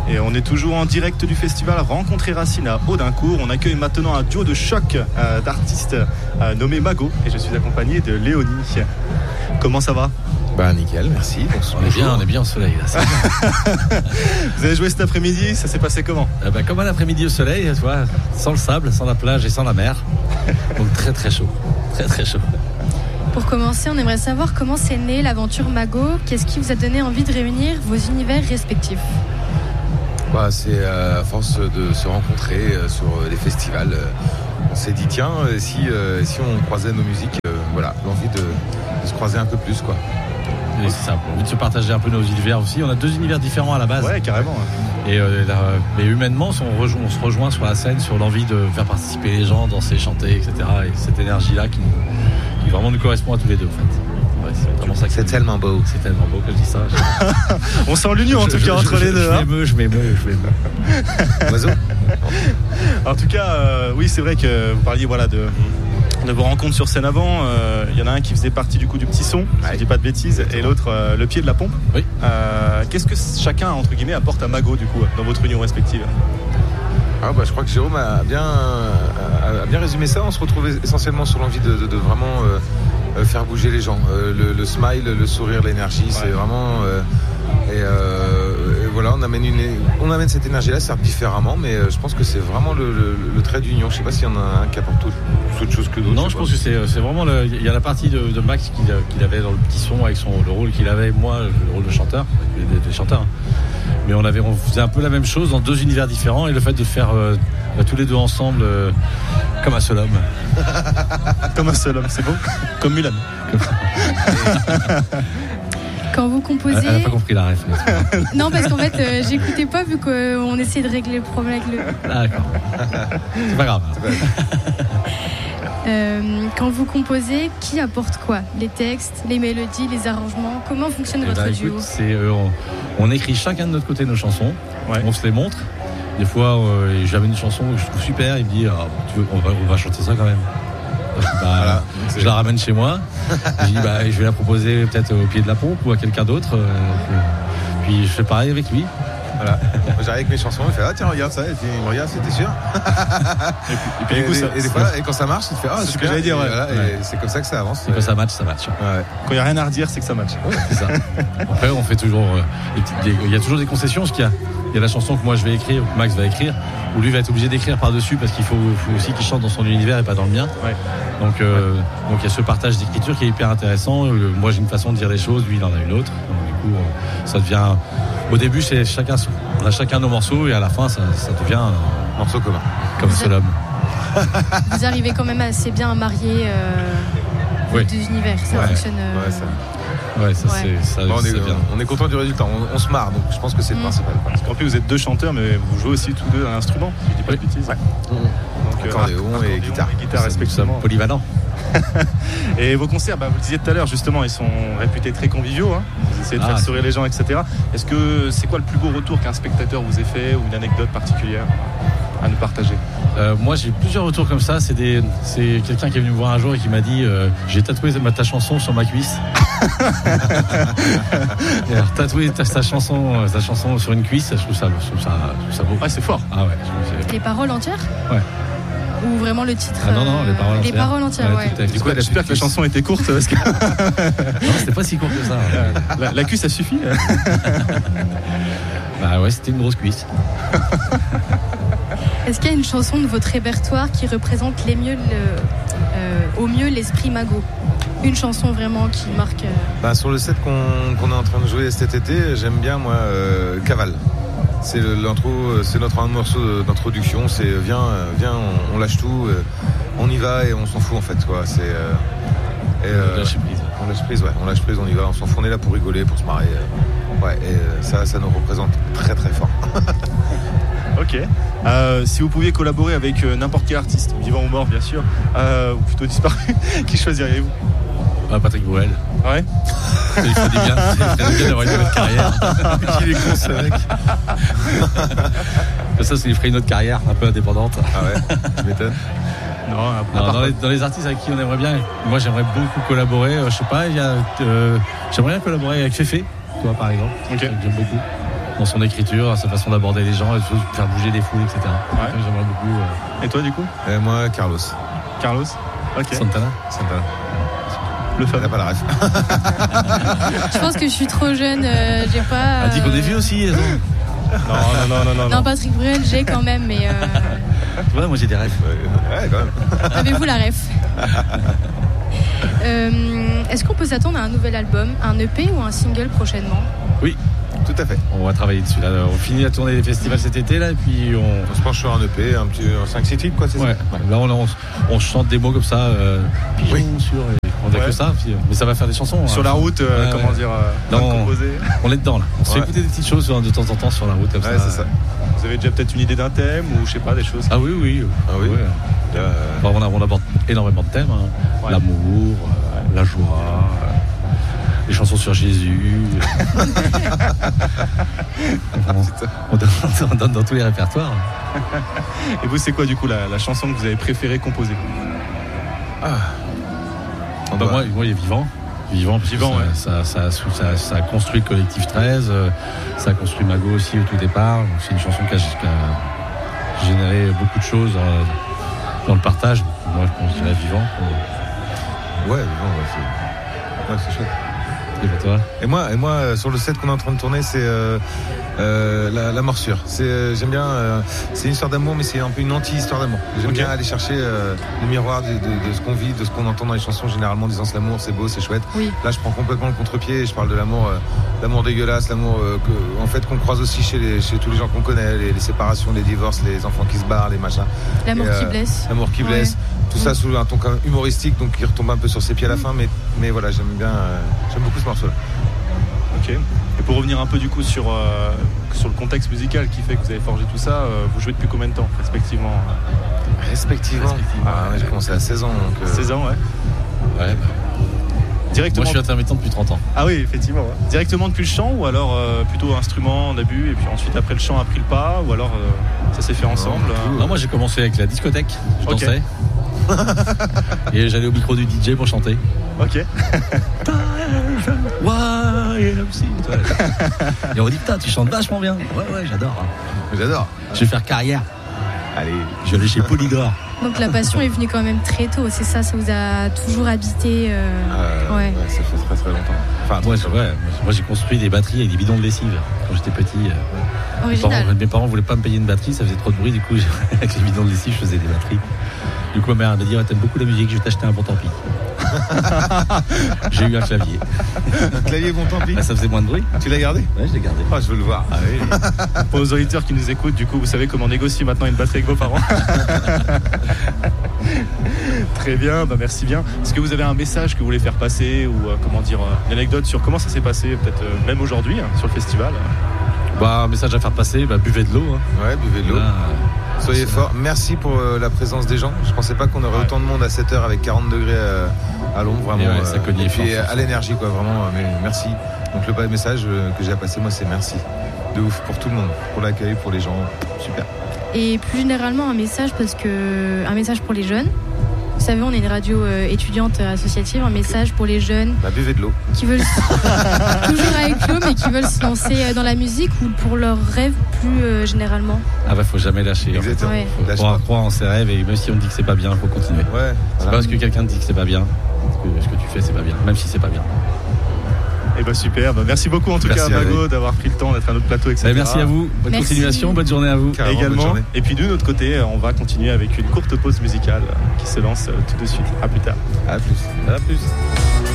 Et on est toujours en direct du festival Rencontrer Racine à Audincourt. On accueille maintenant un duo de choc d'artistes nommé Mago. Et je suis accompagné de Léonie. Comment ça va ? Bah nickel, merci. On est bien au soleil là. Vous avez joué cet après-midi, ça s'est passé comment ? Comme un après-midi au soleil, tu vois, sans le sable, sans la plage et sans la mer. Donc très très chaud, très très chaud. Pour commencer, on aimerait savoir comment s'est née l'aventure Mago. Qu'est-ce qui vous a donné envie de réunir vos univers respectifs ? C'est à force de se rencontrer sur les festivals, on s'est dit tiens, si on croisait nos musiques, l'envie de se croiser un peu plus quoi. Et c'est ça, envie de se partager un peu nos univers aussi. On a 2 univers différents à la base. Ouais, carrément. Et mais humainement, on se rejoint sur la scène, sur l'envie de faire participer les gens, danser, chanter, etc. Et cette énergie-là qui vraiment nous correspond à tous les deux, en fait. Ouais, c'est vraiment ça. C'est tellement beau. C'est tellement beau que je dis ça. On sent l'union en tout cas entre les deux. Je m'émeus. Oiseau. En tout cas, oui, c'est vrai que vous parliez de vos rencontres sur scène avant. Il y en a un qui faisait partie du coup du petit son, si je dis pas de bêtises, et l'autre le pied de la pompe. Oui. Qu'est-ce que chacun entre guillemets apporte à Mago du coup dans votre union respective ? Je crois que Jérôme a bien résumé ça. On se retrouve essentiellement sur l'envie de vraiment faire bouger les gens. Le smile, le sourire, l'énergie, c'est vraiment... on amène cette énergie-là, certes différemment, mais je pense que c'est vraiment le trait d'union. Je sais pas s'il y en a un qui apporte autre chose que d'autres. Non, je pense que c'est vraiment il y a la partie de Max qu'il avait dans le petit son avec le rôle qu'il avait, moi le rôle de chanteur, des chanteurs. Mais on faisait un peu la même chose dans 2 univers différents, et le fait de faire tous les deux ensemble comme un seul homme. Comme un seul homme, c'est beau. Comme Mulan. Quand vous composez... Elle n'a pas compris la ref. Non, parce qu'en fait, j'écoutais pas vu qu'on essayait de régler le problème avec le... D'accord. C'est pas grave. Quand vous composez, qui apporte quoi ? Les textes, les mélodies, les arrangements ? Comment fonctionne votre duo ? On écrit chacun de notre côté nos chansons, on se les montre. Des fois, j'avais une chanson que je trouve super, il me dit on va chanter ça quand même. Je la ramène chez moi. Je dis je vais la proposer peut-être au pied de la pompe ou à quelqu'un d'autre. Puis je fais pareil avec lui. Voilà. J'arrive avec mes chansons, il fait tiens regarde ça, et puis il me regarde, c'était sûr. et puis du coup ça, des fois, et quand ça marche, il te fait c'est super, ce que j'allais dire. Et c'est comme ça que ça avance. Et quand ça match, ça match. Ouais. Quand il n'y a rien à redire, c'est que ça match. Ouais, c'est ça. Après, on fait toujours il y a toujours des concessions, parce qu'il y a la chanson que moi je vais écrire, que Max va écrire, où lui va être obligé d'écrire par-dessus parce qu'il faut aussi qu'il chante dans son univers et pas dans le mien. Ouais. Donc il y a ce partage d'écriture qui est hyper intéressant. Moi j'ai une façon de dire les choses, lui il en a une autre. Donc, du coup ça devient... Au début on a chacun nos morceaux, et à la fin ça devient un morceau commun. Comme un seul homme. Vous arrivez quand même assez bien à marier les 2 univers. Ça fonctionne... on est content du résultat, on se marre, donc je pense que c'est le principal. Parce qu'en plus vous êtes 2 chanteurs, mais vous jouez aussi tous 2 un instrument, si je dis pas de bêtises. Donc accordéon et guitare respectivement. Polyvalent. Et vos concerts, vous le disiez tout à l'heure justement, ils sont réputés très conviviaux, hein. Vous essayez de faire sourire les gens, etc. Est-ce que c'est quoi le plus beau retour qu'un spectateur vous ait fait, ou une anecdote particulière à nous partager? Moi j'ai plusieurs retours comme ça. C'est quelqu'un qui est venu me voir un jour et qui m'a dit j'ai tatoué ta chanson sur ma cuisse. Et alors, tatouer ta chanson sur une cuisse, je trouve ça beau. Ah, c'est fort. Ah ouais. Les paroles entières? Ouais. Ou vraiment le titre? Ah non, les paroles entières, ouais. Du coup, j'espère que la chanson était courte parce que... Non, c'était pas si court que ça. La cuisse, ça suffit. Bah ouais, c'était une grosse cuisse. Est-ce qu'il y a une chanson de votre répertoire qui représente au mieux l'esprit Mago? Une chanson vraiment qui marque... Sur le set qu'on est en train de jouer cet été, j'aime bien moi Cavale. C'est l'intro, c'est notre morceau d'introduction. C'est viens, on lâche tout, on y va et on s'en fout en fait quoi. C'est on lâche prise, on y va, on s'en fout. On est là pour rigoler, pour se marrer. Et ça nous représente très très fort. Ok. Si vous pouviez collaborer avec n'importe quel artiste, vivant ou mort bien sûr, ou plutôt disparu, qui choisiriez-vous? Patrick Bruel. Ouais. Il faut bien d'avoir une nouvelle carrière. Il est con ce mec. Ça, c'est ferait une autre carrière un peu indépendante. Ah ouais, tu m'étonnes. Non, dans les artistes avec qui on aimerait bien, moi j'aimerais beaucoup collaborer. Je sais pas, j'aimerais bien collaborer avec Féfé, toi par exemple. Okay. J'aime beaucoup. dans son écriture, à sa façon d'aborder les gens, de faire bouger des foules, etc. Ouais. J'aimerais beaucoup. Et toi, du coup? Moi, Carlos. Carlos? Ok. Santana. Le Elle fameux. n'a pas la ref. Je pense que je suis trop jeune, j'ai pas. Elle dit qu'on est vieux aussi. Non, Patrick Bruel, j'ai quand même, mais. Ouais, moi j'ai des rêves. Ouais, quand même. Avez-vous la ref? Est-ce qu'on peut s'attendre à un nouvel album, un EP ou un single prochainement? Oui, tout à fait. On va travailler dessus. Là, on finit la tournée des festivals cet été là, et puis On se penche sur un EP, un petit 5-6 titres, quoi, c'est ouais. ça? Là, on chante des mots comme ça, pigeon Oui. sur. On a que ça, puis, mais ça va faire des chansons. Sur la route, comment dire, composer. On est dedans là. On se fait Ouais. écouter des petites choses de temps en temps sur la route comme Ouais, ça. c'est ça. Vous avez déjà peut-être une idée d'un thème ou je sais pas, des choses? Ah oui. Ah oui. Ouais. Enfin, on aborde énormément de thèmes. Hein. Ouais. L'amour, la joie, les chansons sur Jésus. on donne dans tous les répertoires. Et vous, c'est quoi du coup la chanson que vous avez préféré composer? Moi, il est vivant. Vivant, parce que Vivant, ça a construit le collectif 13, ça a construit Mago aussi au tout départ. Donc c'est une chanson qui a généré beaucoup de choses dans le partage. Moi, je dirais vivant. Ouais, vivant, c'est chouette. Et pour toi? Et moi, sur le set qu'on est en train de tourner, c'est la morsure. J'aime bien. C'est une histoire d'amour, mais c'est un peu une anti-histoire d'amour. J'aime bien aller chercher le miroir de ce qu'on vit, de ce qu'on entend dans les chansons généralement, en disant c'est l'amour, c'est beau, c'est chouette. Oui. Là, je prends complètement le contre-pied et je parle de l'amour, l'amour dégueulasse, l'amour qu'on croise aussi chez tous les gens qu'on connaît, les séparations, les divorces, les enfants qui se barrent, les machins. L'amour qui blesse. L'amour qui blesse. Tout ça sous un ton quand même humoristique, donc qui retombe un peu sur ses pieds à la fin, mais voilà, j'aime beaucoup ce morceau-là. Ok. Et pour revenir un peu du coup sur le contexte musical qui fait que vous avez forgé tout ça, vous jouez depuis combien de temps respectivement? J'ai commencé à 16 ans. Donc, 16 ans, ouais. Ouais. Directement. Moi, je suis intermittent depuis 30 ans. Ah oui, effectivement. Ouais. Directement depuis le chant ou alors plutôt instrument en début et puis ensuite après le chant a pris le pas ou alors ça s'est fait ensemble? Non, moi j'ai commencé avec la discothèque. Je Ok. dansais. Et j'allais au micro du DJ pour chanter. Ok. Et on me dit putain, tu chantes vachement bien. Ouais, j'adore. J'adore. Je vais faire carrière. Allez. Je vais aller chez Polydor. Donc la passion est venue quand même très tôt, c'est ça vous a toujours habité. Ouais. Ça fait très très longtemps. Enfin, Moi j'ai construit des batteries avec des bidons de lessive quand j'étais petit. Original. Mes parents voulaient pas me payer une batterie, ça faisait trop de bruit, du coup avec les bidons de lessive je faisais des batteries. Du coup ma mère m'a dit t'aimes beaucoup la musique, je vais t'acheter un bon tant pis. J'ai eu un clavier. Un clavier bon tant pis. Ça faisait moins de bruit. Tu l'as gardé? Ouais, je l'ai gardé. Je veux le voir. Ah oui. Pour aux auditeurs qui nous écoutent, du coup, vous savez comment négocier maintenant une batterie avec vos parents. Très bien, merci bien. Est-ce que vous avez un message que vous voulez faire passer ou une anecdote sur comment ça s'est passé, peut-être même aujourd'hui, sur le festival? Un message à faire passer, buvez de l'eau. Hein. Ouais, buvez de l'eau. Là, Soyez forts. Merci pour la présence des gens. Je pensais pas qu'on aurait autant de monde à 7h avec 40 degrés à l'ombre, vraiment. Ça cognait et puis fort, à l'énergie, quoi, vraiment. Mais merci. Donc le message que j'ai à passer, moi, c'est merci. De ouf pour tout le monde, pour l'accueil, pour les gens. Super. Et plus généralement un message pour les jeunes. Vous savez, on est une radio étudiante associative, un message pour les jeunes Buvez de l'eau. qui veulent toujours avec l'eau, mais qui veulent se lancer dans la musique ou pour leurs rêves plus généralement. faut jamais lâcher. Exactement. Ouais. Faut croire en ses rêves et même si on te dit que c'est pas bien, faut continuer. Ouais. C'est pas parce que quelqu'un te dit que c'est pas bien que ce que tu fais c'est pas bien, même si c'est pas bien. Et super, merci beaucoup en tout cas Mago d'avoir pris le temps d'être à notre plateau, etc. Merci à vous, bonne continuation, bonne journée à vous. Carrément, également. Et puis de notre côté, on va continuer avec une courte pause musicale qui se lance tout de suite. À plus tard. À plus.